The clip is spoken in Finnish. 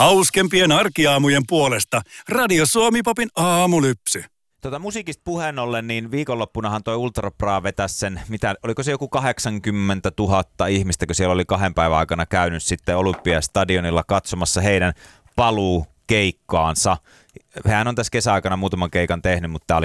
Hauskempien arkiaamujen puolesta Radio Suomi-popin aamulypsy. Musiikista puheen ollen, niin viikonloppunahan toi Ultra Bra vetäisi sen, oliko se joku 80 000 ihmistä, kun siellä oli 2 päivän aikana käynyt sitten Olympiastadionilla katsomassa heidän paluukeikkaansa. Hän on tässä kesäaikana muutaman keikan tehnyt, mutta tämä oli